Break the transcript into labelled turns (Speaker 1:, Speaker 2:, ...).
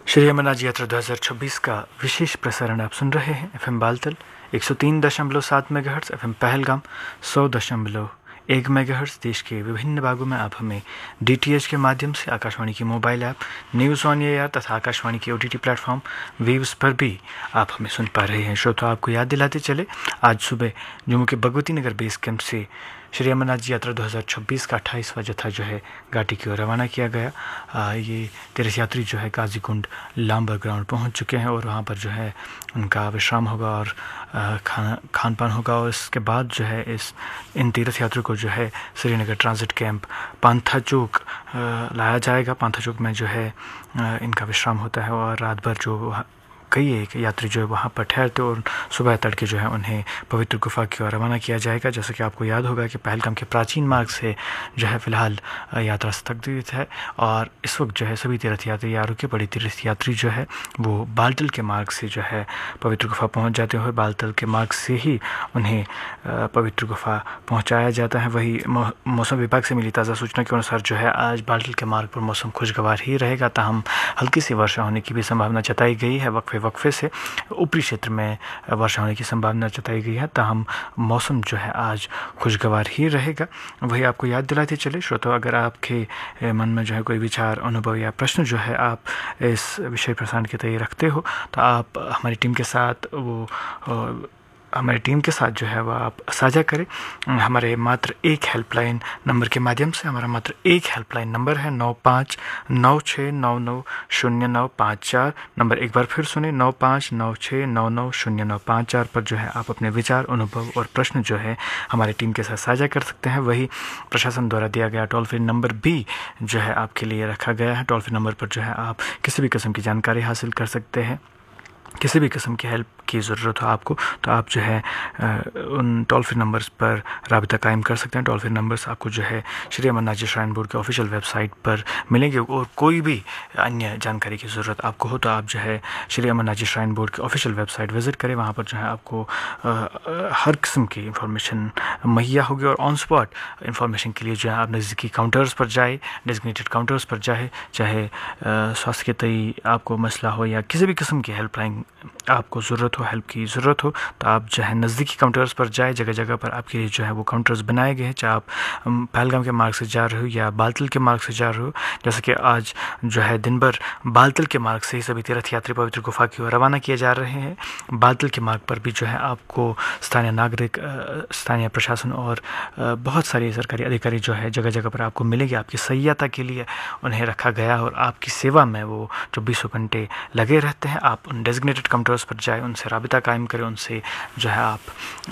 Speaker 1: श्री अमरनाथ यात्रा 2026 का विशेष प्रसारण आप सुन रहे हैं FM Baltal 103.7 megahertz, FM Pahalgam 100.1 megahertz. देश के विभिन्न भागों में आप हमें डीटीएच के माध्यम से, आकाशवाणी की mobile app news on air तथा आकाशवाणी के ओटीटी प्लेटफॉर्म वेव्स पर भी आप हमें सुन पा रहे हैं। श्रोता, आपको याद दिलाते चले, आज सुबह जम्मू के भगवती नगर बेस कैंप से श्री अमरनाथ जी यात्रा 2026 का 28वां जत्था जो है घाटी की ओर रवाना किया गया। ये तीर्थयात्री जो है काजीकुंड लांबर ग्राउंड पहुंच चुके हैं और वहां पर जो है उनका विश्राम होगा और खान पान होगा। और इसके बाद जो है इन तीर्थयात्रियों को जो है श्रीनगर ट्रांजिट कैंप पांथा चौक लाया जाएगा। पांथा चौक में जो है इनका विश्राम होता है और रात भर जो कई एक यात्री जो है वहाँ पर ठहरते और सुबह तड़के जो है उन्हें पवित्र गुफा की ओर रवाना किया जाएगा। जैसा कि आपको याद होगा कि पहलगाम के प्राचीन मार्ग से जो है फ़िलहाल यात्रा स्थगित है और इस वक्त जो है सभी तीर्थयात्री या रुके पड़े तीर्थयात्री जो है वो बालतल के मार्ग से जो है पवित्र गुफा पहुँच जाते हैं। बालतल के मार्ग से ही उन्हें पवित्र गुफा पहुँचाया जाता है। वही मौसम विभाग से मिली ताज़ा सूचना के अनुसार जो है आज बालतल के मार्ग पर मौसम खुशगवार ही रहेगा, ताहम हल्की सी वर्षा होने की भी संभावना जताई गई है। वक्फे से ऊपरी क्षेत्र में वर्षा होने की संभावना जताई गई है, ताहम मौसम जो है आज खुशगवार ही रहेगा। वही आपको याद दिलाते चले श्रोता, अगर आपके मन में जो है कोई विचार, अनुभव या प्रश्न जो है आप इस विषय प्रसारण के तय रखते हो तो आप हमारी टीम के साथ जो है वह आप साझा करें। हमारे मात्र एक हेल्पलाइन नंबर के माध्यम से, हमारा मात्र एक हेल्पलाइन नंबर है 9596990954। नंबर एक बार फिर सुने, 9596990954 पर जो है आप अपने विचार, अनुभव और प्रश्न जो है हमारी टीम के साथ साझा कर सकते हैं। वही प्रशासन द्वारा दिया गया टोल फ्री नंबर भी जो है आपके लिए रखा गया है। टोल फ्री नंबर पर जो है आप किसी भी किस्म की जानकारी हासिल कर सकते हैं। किसी भी किस्म की हेल्प की ज़रूरत हो आपको तो आप जो है उन टोल फ्री नंबर्स पर राबिता कायम कर सकते हैं। टोल फ्री नंबर्स आपको जो है श्री अमरनाथ जी श्राइन बोर्ड के ऑफिशियल वेबसाइट पर मिलेंगे। और कोई भी अन्य जानकारी की ज़रूरत आपको हो तो आप जो है श्री अमरनाथ जी श्राइन बोर्ड के ऑफिशियल वेबसाइट विज़िट करें। वहाँ पर जो है आपको हर किस्म की इंफॉर्मेशन मुहैया होगी और ऑन स्पॉट इंफॉर्मेशन के लिए जो है आप नज़दीकी काउंटर्स पर जाए, डेजिग्नेटेड काउंटर्स पर जाए। चाहे स्वास्थ्य के तय आपको मसला हो या किसी भी किस्म की हेल्पलाइन आपको ज़रूरत हो, हेल्प की ज़रूरत हो तो आप जो है नज़दीकी काउंटर्स पर जाए। जगह जगह पर आपके लिए जो है वो काउंटर्स बनाए गए हैं, चाहे आप पहलगाम के मार्ग से जा रहे हो या बालतल के मार्ग से जा रहे हो। जैसे कि आज जो है दिन भर बालतल के मार्ग से ही सभी तीर्थयात्री पवित्र गुफा की ओर रवाना किए जा रहे हैं। बालतल के मार्ग पर भी जो है आपको स्थानीय नागरिक, स्थानीय प्रशासन और बहुत सारे सरकारी अधिकारी जो है जगह जगह पर आपको मिलेंगे। आपकी सहायता के लिए उन्हें रखा गया और आपकी सेवा में वो 24 घंटे लगे रहते हैं। आप उन डेजिग्नेटेड काउंटर्स पर जाए, उनसे राबिता कायम करें, उनसे जो है आप